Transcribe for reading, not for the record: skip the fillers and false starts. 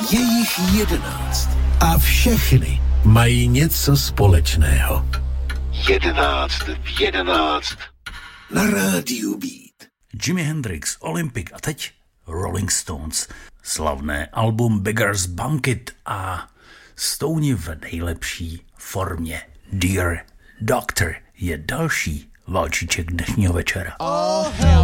Je jich 11 a všechny mají něco společného. 11 v 11 na rádiu Beat. Jimi Hendrix, Olympic a teď Rolling Stones. Slavné album Beggar's Banquet a Stouni v nejlepší formě. Dear Doctor je další valčíček dnešního večera. All hell